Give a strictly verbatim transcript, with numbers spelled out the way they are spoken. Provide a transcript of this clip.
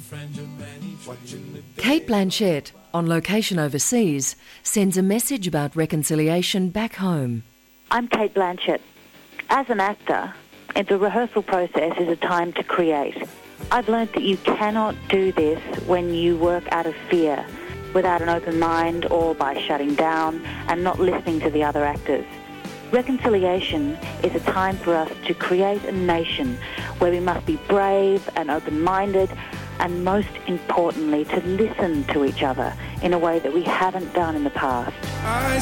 Kate Blanchett, on location overseas, sends a message about reconciliation back home. I'm Kate Blanchett. As an actor, the rehearsal process is a time to create. I've learned that you cannot do this when you work out of fear, without an open mind or by shutting down and not listening to the other actors. Reconciliation is a time for us to create a nation where we must be brave and open-minded and, most importantly, to listen to each other in a way that we haven't done in the past.